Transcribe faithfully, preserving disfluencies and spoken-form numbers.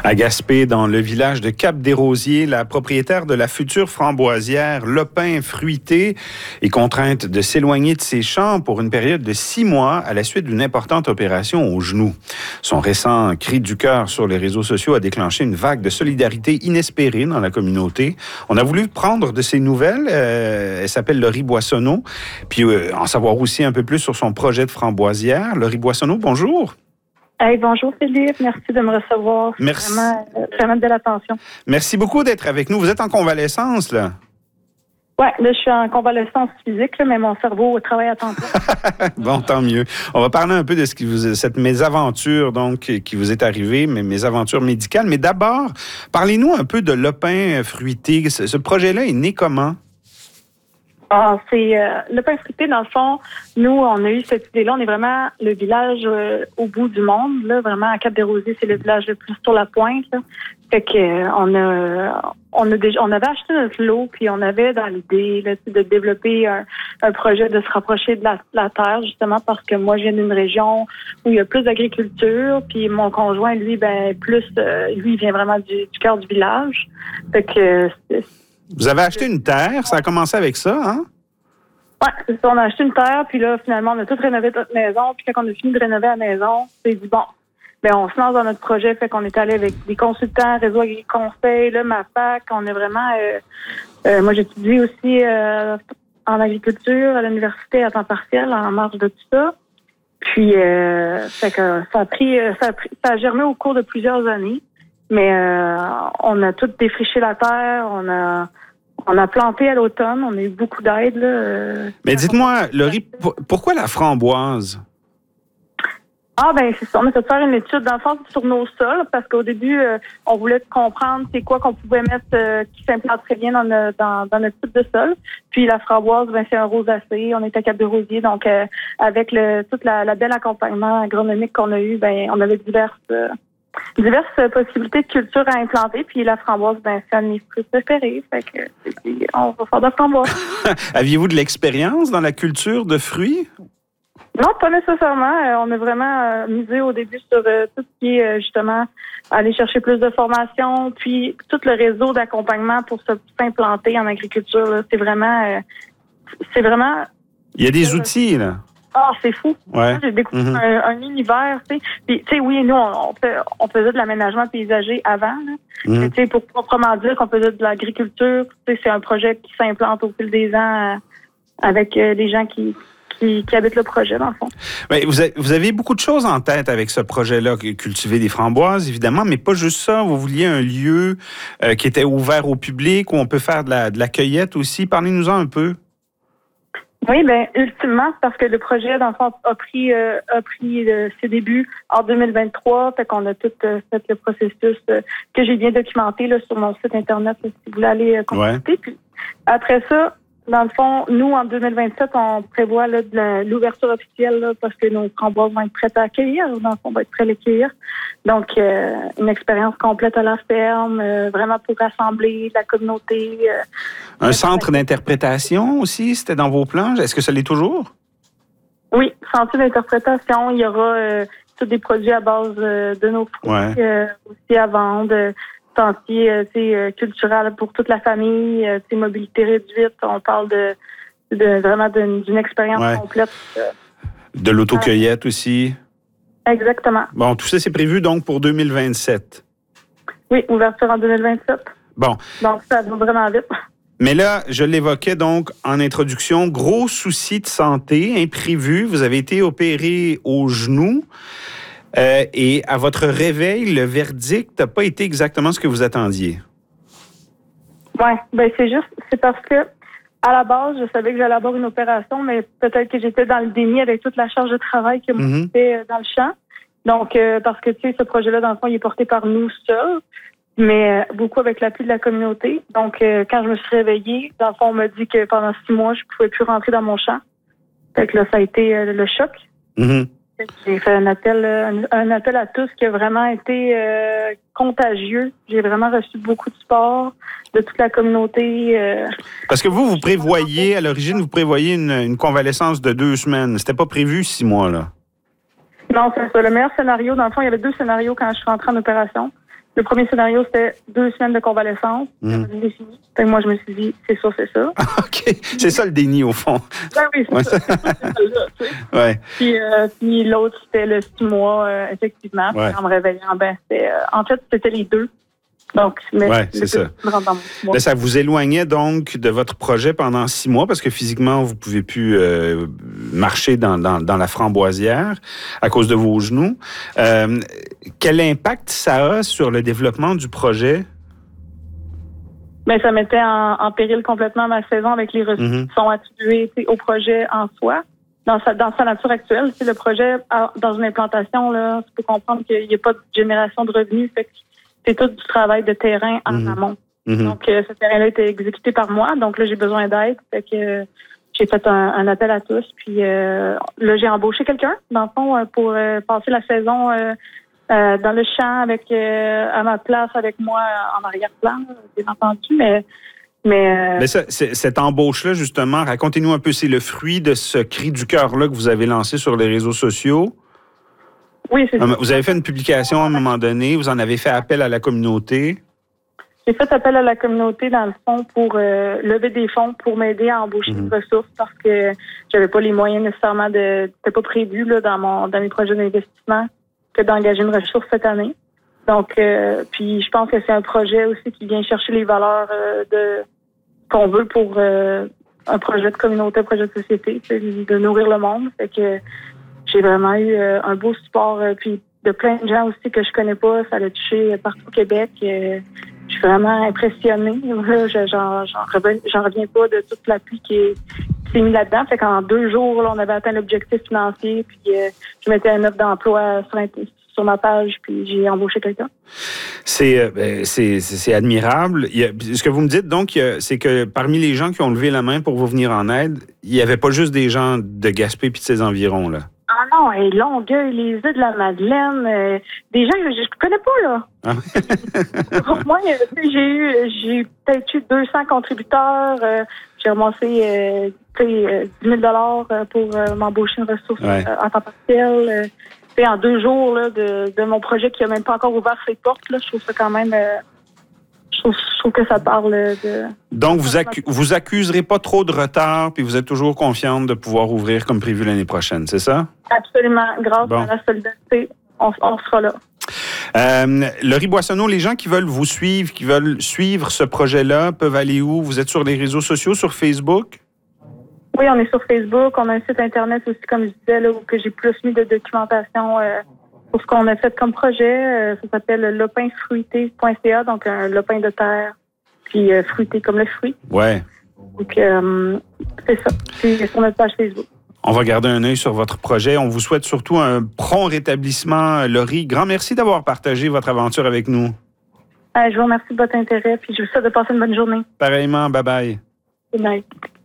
À Gaspé, dans le village de Cap-des-Rosiers, la propriétaire de la future framboisière Lopin Fruité est contrainte de s'éloigner de ses champs pour une période de six mois à la suite d'une importante opération au genou. Son récent cri du cœur sur les réseaux sociaux a déclenché une vague de solidarité inespérée dans la communauté. On a voulu prendre de ses nouvelles. Euh, elle s'appelle Laurie Boissonneau. Puis euh, en savoir aussi un peu plus sur son projet de framboisière. Laurie Boissonneau, bonjour. Hey, bonjour Philippe, merci de me recevoir. Merci. Vraiment, euh, vraiment de l'attention. Merci beaucoup d'être avec nous. Vous êtes en convalescence, là? Oui, là, je suis en convalescence physique, là, mais mon cerveau travaille à temps plein. Bon, tant mieux. On va parler un peu de ce qui vous, cette mésaventure, donc, qui vous est arrivée, mais mésaventure médicale. Mais d'abord, parlez-nous un peu de Lopin Fruité. Ce, ce projet-là est né comment? Ah, c'est euh, Lopin Fruité, dans le fond, nous, on a eu cette idée-là. On est vraiment le village euh, au bout du monde, là, vraiment à Cap-des-Rosiers, c'est le village le plus sur la pointe, là. Fait que euh, on a on a déjà on avait acheté notre lot, puis on avait dans l'idée là, de développer un, un projet de se rapprocher de la, de la terre, justement parce que moi je viens d'une région où il y a plus d'agriculture, puis mon conjoint, lui, ben plus euh, lui il vient vraiment du, du cœur du village. Fait que euh, vous avez acheté une terre, ça a commencé avec ça, hein? Ouais, c'est ça, on a acheté une terre, puis là, finalement, on a tout rénové notre maison, puis quand on a fini de rénover la maison, c'est dit, bon, ben on se lance dans notre projet, fait qu'on est allé avec des consultants, Réseau Agri-Conseil, là, ma fac, on est vraiment... Euh, euh, moi, j'étudie aussi euh, en agriculture à l'université à temps partiel, en marge de tout ça. Puis, euh, fait que ça a pris, ça a pris, ça a germé au cours de plusieurs années, mais euh, on a tout défriché la terre, on a... On a planté à l'automne, on a eu beaucoup d'aide. Là, euh, Mais dites-moi, Laurie, pourquoi la framboise? Ah, ben c'est ça. On a fait faire une étude d'enfance sur nos sols parce qu'au début, euh, on voulait comprendre c'est quoi qu'on pouvait mettre euh, qui s'implanterait bien dans, le, dans, dans notre type de sol. Puis la framboise, ben c'est un rosacée. On est à Cap-des-Rosiers, donc euh, avec le tout la, la belle accompagnement agronomique qu'on a eu, ben on avait diverses... Euh, diverses possibilités de culture à implanter, puis la framboise, ben, c'est un de mes fruits préférés, fait que, on va faire de la framboise. Aviez-vous de l'expérience dans la culture de fruits? Non, pas nécessairement. Euh, on a vraiment euh, misé au début sur euh, tout ce qui est, euh, justement, aller chercher plus de formation, puis tout le réseau d'accompagnement pour se, s'implanter en agriculture, là, c'est vraiment... Euh, c'est vraiment... Il y a des euh, outils, là. Ah, oh, c'est fou. Ouais. J'ai découvert mm-hmm. un, un univers, tu sais. Puis, tu sais, oui, nous, on, on, fait, on faisait de l'aménagement paysager avant, là. Mm-hmm. Tu sais, pour proprement dire qu'on faisait de l'agriculture, tu sais, c'est un projet qui s'implante au fil des ans euh, avec euh, les gens qui, qui, qui habitent le projet, dans le fond. Bien, vous, avez, vous avez beaucoup de choses en tête avec ce projet-là, cultiver des framboises, évidemment, mais pas juste ça. Vous vouliez un lieu euh, qui était ouvert au public, où on peut faire de la, de la cueillette aussi. Parlez-nous-en un peu. Oui, bien, ultimement, parce que le projet, dans le fond, a pris, euh, a pris euh, ses débuts en deux mille vingt-trois, fait qu'on a tout euh, fait le processus euh, que j'ai bien documenté là, sur mon site Internet, là, si vous voulez aller euh, consulter. Ouais. Puis après ça, dans le fond, nous, en deux mille vingt-sept, on prévoit là, de la, l'ouverture officielle là, parce que nos framboises vont être prêtes à accueillir. Dans le fond, on va être prêts à les cueillir. Donc, euh, une expérience complète à la ferme, euh, vraiment pour rassembler la communauté. Euh, Un centre d'interprétation aussi, c'était dans vos plans? Est-ce que ça l'est toujours? Oui, centre d'interprétation. Il y aura euh, tous des produits à base euh, de nos fruits ouais. euh, aussi à vendre. Euh, sentier euh, euh, culturel pour toute la famille, euh, mobilité réduite. On parle de, de vraiment d'une, d'une expérience ouais. complète. Euh, de l'autocueillette euh, aussi. Exactement. Bon, tout ça, c'est prévu donc pour deux mille vingt-sept. Oui, ouverture en deux mille vingt-sept. Bon. Donc, ça va vraiment vite. Mais là, je l'évoquais donc en introduction, gros souci de santé imprévu. Vous avez été opéré au genou. Euh, et à votre réveil, le verdict n'a pas été exactement ce que vous attendiez. Oui, ben c'est juste, c'est parce que à la base, je savais que j'allais avoir une opération, mais peut-être que j'étais dans le déni avec toute la charge de travail que mm-hmm. j'étais dans le champ. Donc, euh, parce que, tu sais, ce projet-là, dans le fond, il est porté par nous seuls, mais euh, beaucoup avec l'appui de la communauté. Donc, euh, quand je me suis réveillée, dans le fond, on m'a dit que pendant six mois, je ne pouvais plus rentrer dans mon champ. Fait que là, ça a été euh, le choc. Mm-hmm. J'ai fait un appel, un, un appel à tous qui a vraiment été euh, contagieux. J'ai vraiment reçu beaucoup de support de toute la communauté. Euh, Parce que vous, vous prévoyez, à l'origine, vous prévoyez une, une convalescence de deux semaines. C'était pas prévu six mois, là? Non, c'est ça. Le meilleur scénario, dans le fond, il y avait deux scénarios quand je suis rentrée en opération. Le premier scénario, c'était deux semaines de convalescence. Mm. Défini. Fait que moi, je me suis dit, c'est ça, c'est ça. OK. C'est ça le déni, au fond. Ben oui, c'est Ouais. ça. C'est ça, c'est ça, tu sais. Ouais. Puis, euh, puis l'autre, c'était le six mois, euh, effectivement. Puis Ouais. en me réveillant, ben, c'était, euh, en fait, c'était les deux. Donc, mais Ouais, c'est ça. Dans mon six mois. Là, ça vous éloignait donc de votre projet pendant six mois parce que physiquement, vous ne pouvez plus euh, marcher dans, dans, dans la Framboisière à cause de vos genoux. Euh, quel impact ça a sur le développement du projet? Mais ça mettait en, en péril complètement ma saison avec les ressources Mm-hmm. qui sont attribuées au projet en soi. Dans sa, dans sa nature actuelle, le projet, dans une implantation, là, tu peux comprendre qu'il n'y a pas de génération de revenus. Fait que c'est tout du travail de terrain en Mm-hmm. amont. Mm-hmm. Donc, euh, ce terrain-là a été exécuté par moi. Donc là, j'ai besoin d'aide. Fait que euh, j'ai fait un, un appel à tous. Puis euh, là, j'ai embauché quelqu'un, dans le fond, euh, pour euh, passer la saison euh, euh, dans le champ avec euh, à ma place avec moi en arrière-plan, bien entendu. Mais mais, euh, Mais ça, c'est- cette embauche-là, justement, racontez-nous un peu, c'est le fruit de ce cri du cœur-là que vous avez lancé sur les réseaux sociaux. oui, c'est ça. Vous avez fait une publication à un moment donné, vous en avez fait appel à la communauté. J'ai fait appel à la communauté, dans le fond, pour euh, lever des fonds pour m'aider à embaucher Mhm. des ressources parce que j'avais pas les moyens nécessairement de... C'était pas prévu là, dans mon dans mes projets d'investissement que d'engager une ressource cette année. Donc, euh, puis je pense que c'est un projet aussi qui vient chercher les valeurs euh, de qu'on veut pour euh, un projet de communauté, un projet de société, c'est de nourrir le monde. Fait que j'ai vraiment eu euh, un beau support, euh, puis de plein de gens aussi que je connais pas. Ça l'a touché partout au Québec. Euh, je suis vraiment impressionnée. Là, je- j'en, j'en, reviens, j'en reviens pas de toute l'appui qui est, qui s'est mis là-dedans. Fait qu'en deux jours, là, on avait atteint l'objectif financier. Puis euh, je mettais un offre d'emploi sur, sur ma page, puis j'ai embauché quelqu'un. C'est, euh, ben, c'est, c'est, c'est admirable. Il y a- ce que vous me dites, donc, il y a- c'est que parmi les gens qui ont levé la main pour vous venir en aide, il n'y avait pas juste des gens de Gaspé et de ses environs, là. Ah non, et Longueuil, les îles de la Madeleine, euh, des gens que je, je connais pas, là. Ah. Pour moi, euh, tu sais, j'ai eu, j'ai peut-être eu deux cents contributeurs. euh, j'ai ramassé euh, tu sais, euh, dix mille dollars pour euh, m'embaucher une ressource Ouais. euh, en temps partiel. Euh, tu sais, en deux jours là, de, de mon projet qui a même pas encore ouvert ses portes, là, je trouve ça quand même... Euh, je, trouve, je trouve que ça parle de... Donc, vous, accu- vous accuserez pas trop de retard, puis vous êtes toujours confiante de pouvoir ouvrir comme prévu l'année prochaine, c'est ça? Absolument. Grâce Bon. à la solidarité, on, on sera là. Euh, Laurie Boissonneau, les gens qui veulent vous suivre, qui veulent suivre ce projet-là, peuvent aller où? Vous êtes sur les réseaux sociaux, sur Facebook? Oui, on est sur Facebook. On a un site Internet aussi, comme je disais, là, où que j'ai plus mis de documentation euh, pour ce qu'on a fait comme projet. Euh, ça s'appelle lopin fruité point c a, donc un lopin de terre, puis euh, fruité comme le fruit. Ouais. Donc, euh, c'est ça. C'est sur notre page Facebook. On va garder un œil sur votre projet. On vous souhaite surtout un prompt rétablissement, Laurie. Grand merci d'avoir partagé votre aventure avec nous. Euh, je vous remercie de votre intérêt, puis je vous souhaite de passer une bonne journée. Pareillement, bye-bye. Good night.